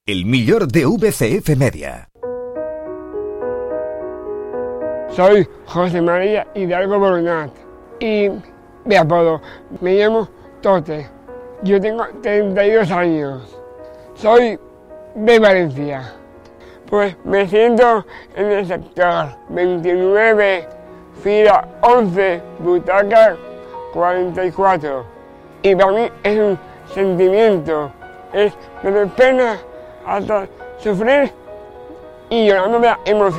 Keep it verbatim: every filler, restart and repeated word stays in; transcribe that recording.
El millor de V C F Media. Soy José María Hidalgo Boronat y de apodo me llamo Tote. Yo tengo treinta y dos años. Soy de Valencia. Pues me siento en el sector veintinueve, fila once, butaca cuarenta y cuatro. Y para mí es un sentimiento, es desde pena hasta sufrir y llorando de emoción.